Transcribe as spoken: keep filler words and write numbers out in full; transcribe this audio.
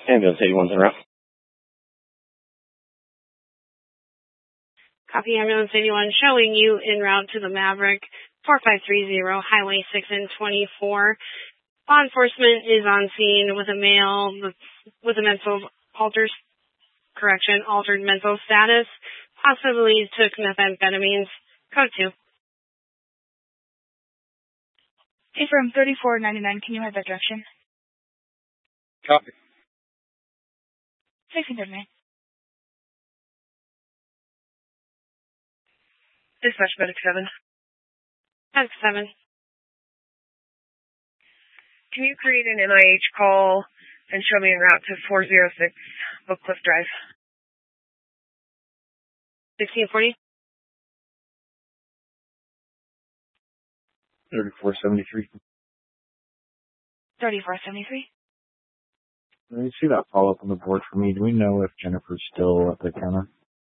Ambulance eighty-one's en route. Copy, Ambulance eighty-one, showing you en route to the Maverick, four five three zero, Highway six and twenty-four. Law enforcement is on scene with a male with, with a mental altered, correction, altered mental status, possibly took methamphetamines. Code two. Hey, from thirty-four ninety-nine, can you have that direction? Copy. Safety good, man. Dispatch Medic seven. Medic seven. Can you create an N I H call and show me en route to four oh six Book Cliff Drive? sixteen forty. thirty-four seventy-three. thirty-four seventy-three. Let me see that follow-up on the board for me. Do we know if Jennifer's still at the counter?